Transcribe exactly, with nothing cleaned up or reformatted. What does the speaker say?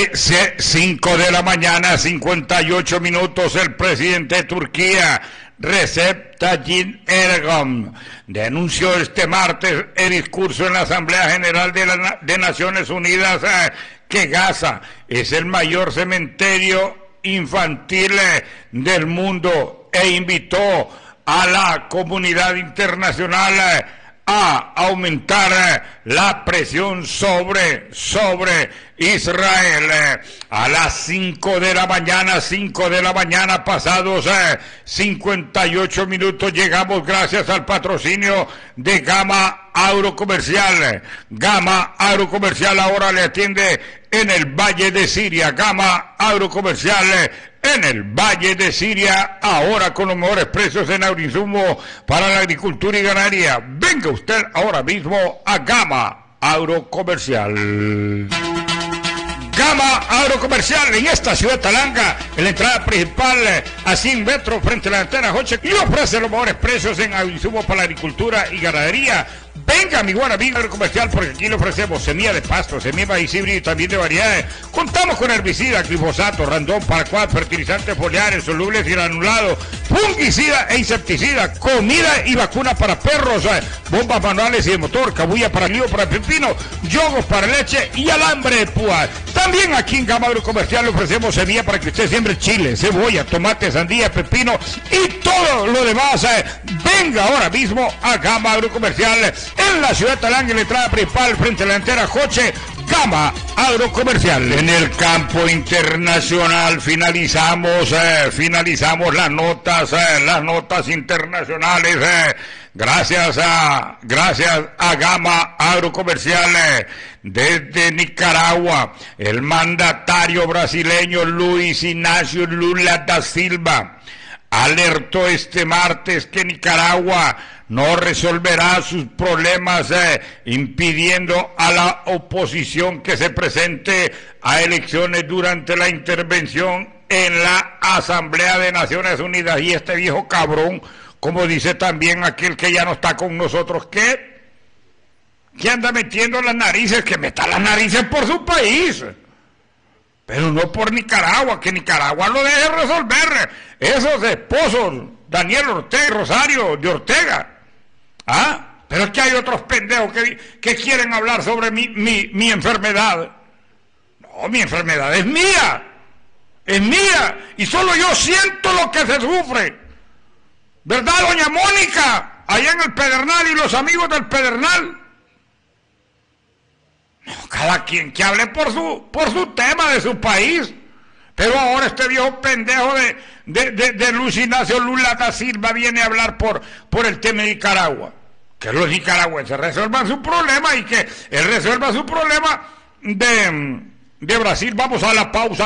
cinco de la mañana, cincuenta y ocho minutos, el presidente de Turquía, Recep Tayyip Erdogan, denunció este martes el discurso en la Asamblea General de, la, de Naciones Unidas eh, que Gaza es el mayor cementerio infantil eh, del mundo e invitó a la comunidad internacional eh, a aumentar eh, la presión sobre, sobre Israel. Eh, a las cinco de la mañana, cinco de la mañana pasados eh, cincuenta y ocho minutos, llegamos gracias al patrocinio de Gama Agrocomercial. Gama Agrocomercial ahora le atiende en el Valle de Siria. Gama Agrocomercial eh, en el Valle de Siria, ahora con los mejores precios en agroinsumo para la agricultura y ganadería. Venga usted ahora mismo a Gama Agrocomercial. Gama Agrocomercial en esta ciudad de Talanga, en la entrada principal a cien metros frente a la antena Joche, y ofrece los mejores precios en agroinsumo para la agricultura y ganadería. Venga, mi buen amigo Agrocomercial, porque aquí le ofrecemos semilla de pasto, semilla de maíz híbrido y también de variedades. Contamos con herbicida, glifosato, randón, paraquat, fertilizantes foliares, solubles y granulados, fungicida e insecticida, comida y vacuna para perros, bombas manuales y de motor, cabulla para lío, para pepino, yogos para leche y alambre de púa. También aquí en Gama Agrocomercial le ofrecemos semilla para que usted siembre chile, cebolla, tomate, sandía, pepino y todo lo demás. Venga ahora mismo a Gama Agrocomercial en la ciudad de Talanga, en la entrada principal frente a la antena Joche. Gama Agrocomercial. En el campo internacional finalizamos, eh, finalizamos las notas, eh, las notas internacionales. Eh, gracias a, gracias a Gama Agrocomercial. Eh, desde Nicaragua, el mandatario brasileño Luis Ignacio Lula da Silva alertó este martes que Nicaragua no resolverá sus problemas eh, impidiendo a la oposición que se presente a elecciones durante la intervención en la Asamblea de Naciones Unidas. Y este viejo cabrón, como dice también aquel que ya no está con nosotros, ¿qué? ¿Qué anda metiendo las narices? Que meta las narices por su país, pero no por Nicaragua, que Nicaragua lo deje resolver. Esos esposos, Daniel Ortega y Rosario de Ortega. ¿Ah? Pero es que hay otros pendejos que, que quieren hablar sobre mi, mi, mi enfermedad. No, mi enfermedad es mía. Es mía. Y solo yo siento lo que se sufre. ¿Verdad, doña Mónica? Allá en el Pedernal y los amigos del Pedernal. No, cada quien que hable por su, por su tema de su país. Pero ahora este viejo pendejo de, de, de, de Luis Ignacio Lula da Silva viene a hablar por, por el tema de Nicaragua. Que los nicaragüenses resuelvan su problema y que él resuelva su problema de, de Brasil. Vamos a la pausa.